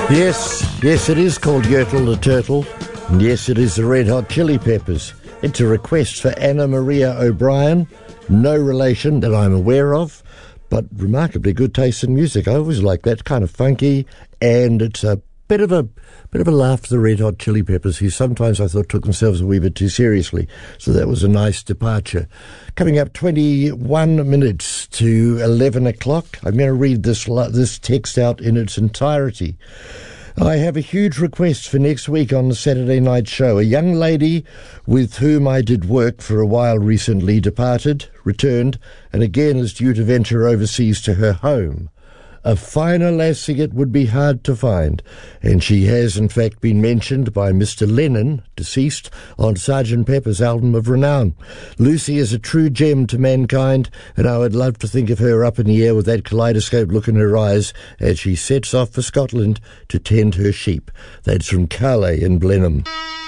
Yes, it is called Yertle the Turtle. And yes, it is the Red Hot Chili Peppers. It's a request for Anna Maria O'Brien. No relation that I'm aware of, but remarkably good taste in music. I always like that, kind of funky, and it's a bit of a laugh for the Red Hot Chili Peppers, who sometimes I thought took themselves a wee bit too seriously. So that was a nice departure. Coming up 21 minutes to 11 o'clock. I'm going to read this text out in its entirety. I have a huge request for next week on the Saturday night show. A young lady with whom I did work for a while recently departed, returned, and again is due to venture overseas to her home. A finer lassie it would be hard to find, and she has in fact been mentioned by Mr. Lennon, deceased, on Sgt. Pepper's album of renown. Lucy is a true gem to mankind, and I would love to think of her up in the air with that kaleidoscope look in her eyes as she sets off for Scotland to tend her sheep. That's from Carley in Blenheim.